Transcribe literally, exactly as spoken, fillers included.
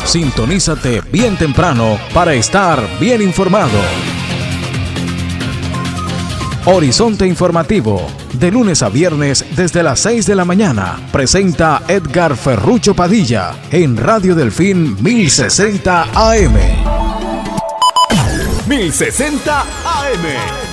Sintonízate bien temprano para estar bien informado. Horizonte Informativo, de lunes a viernes desde las seis de la mañana, presenta Edgar Ferrucho Padilla en Radio Delfín mil sesenta A M. mil sesenta A M.